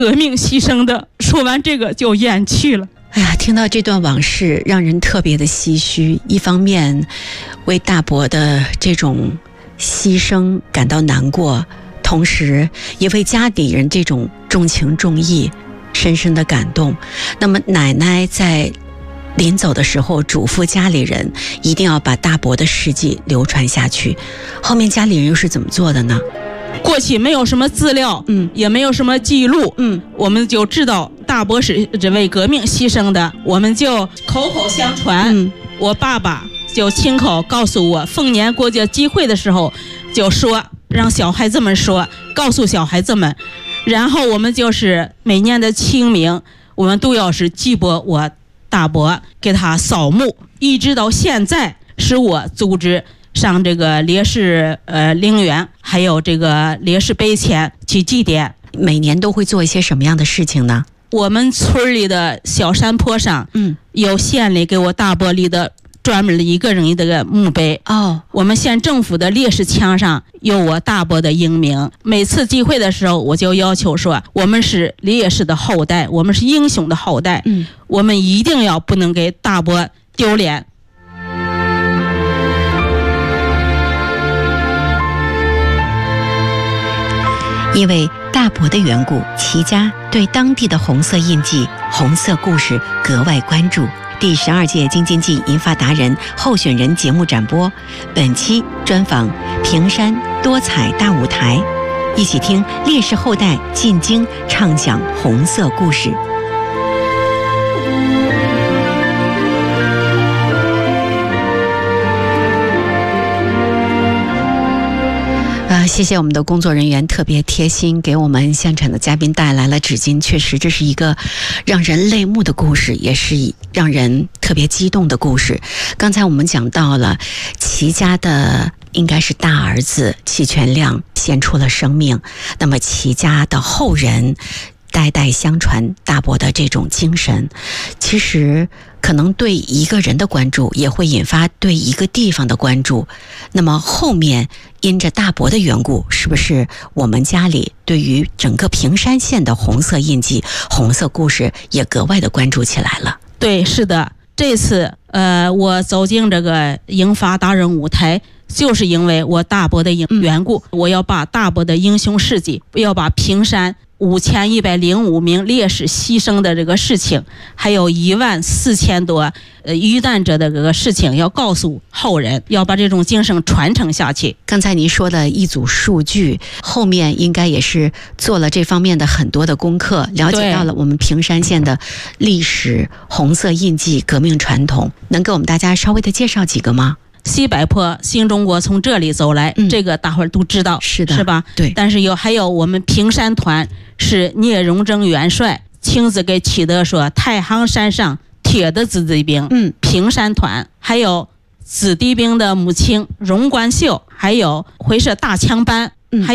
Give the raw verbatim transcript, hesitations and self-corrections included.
革命牺牲的。说完这个就咽气了。 哎呀，听到这段往事让人特别的唏嘘，一方面为大伯的这种牺牲感到难过，同时也为家里人这种重情重义深深的感动。那么奶奶在临走的时候嘱咐家里人一定要把大伯的事迹流传下去，后面家里人又是怎么做的呢？ 过去没有什么资料， 嗯， 也没有什么记录， 嗯， 我们就知道大伯是这为革命牺牲的，我们就口口相传。嗯，我爸爸就亲口告诉我，逢年过节集会的时候就说，让小孩子们说，告诉小孩子们，然后我们就是每年的清明，我们都要是祭拜我大伯，给他扫墓，一直到现在是我组织上这个烈士呃陵园，还有这个烈士碑前去祭奠。 每年都会做一些什么样的事情呢？ 我们村里的小山坡上，嗯，有县里给我大伯立的专门的一个人的这个墓碑。哦，我们县政府的烈士墙上有我大伯的英名。每次集会的时候，我就要求说，我们是烈士的后代，我们是英雄的后代，嗯，我们一定要不能给大伯丢脸。 因为大伯的缘故，齐家对当地的红色印记、红色故事格外关注。第十二届京津冀银发达人候选人节目展播，本期专访平山多彩大舞台，一起听烈士后代进京唱讲红色故事。呃，谢谢我们的工作人员特别贴心，给我们现场的嘉宾带来了纸巾。确实，这是一个让人泪目的故事，也是让人特别激动的故事。刚才我们讲到了齐家的应该是大儿子齐全亮献出了生命，那么齐家的后人代代相传大伯的这种精神，其实可能对一个人的关注也会引发对一个地方的关注。那么后面因着大伯的缘故，是不是我们家里对于整个平山县的红色印记、红色故事也格外的关注起来了？ 对，是的，这次呃，我走进这个英发达人舞台，就是因为我大伯的缘故，嗯，我要把大伯的英雄事迹，要把平山五千一百零五名烈士牺牲的这个事情，还有一万四千多呃遇难者的这个事情，要告诉后人，要把这种精神传承下去。 刚才您说的一组数据，后面应该也是做了这方面的很多的功课，了解到了我们平山县的历史、红色印记、革命传统，能给我们大家稍微的介绍几个吗？ 西柏坡新中国从这里走来，嗯，这个大伙儿都知道， 是的， 是吧？ 对。 但是有还有我们平山团是聂荣臻元帅亲自给起的，说太行山上铁的子弟兵，嗯，平山团，还有子弟兵的母亲荣冠秀，还有回社大枪班